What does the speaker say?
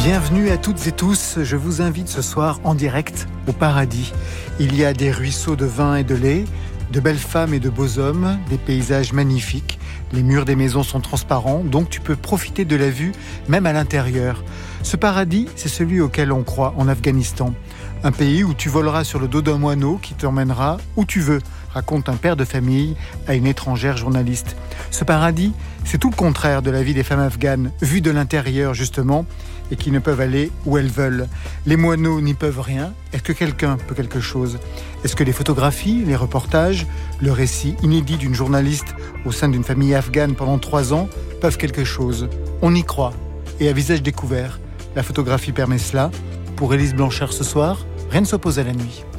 Bienvenue à toutes et tous, je vous invite ce soir en direct au paradis. Il y a des ruisseaux de vin et de lait, de belles femmes et de beaux hommes, des paysages magnifiques. Les murs des maisons sont transparents, donc tu peux profiter de la vue même à l'intérieur. Ce paradis, c'est celui auquel on croit en Afghanistan. Un pays où tu voleras sur le dos d'un moineau qui t'emmènera où tu veux, raconte un père de famille à une étrangère journaliste. Ce paradis, c'est tout le contraire de la vie des femmes afghanes, vues de l'intérieur justement, et qui ne peuvent aller où elles veulent. Les moineaux n'y peuvent rien. Est-ce que quelqu'un peut quelque chose ? Est-ce que les photographies, les reportages, le récit inédit d'une journaliste au sein d'une famille afghane pendant 3 ans peuvent quelque chose ? On y croit. Et à visage découvert, la photographie permet cela. Pour Élise Blanchard ce soir, rien ne s'oppose à la nuit.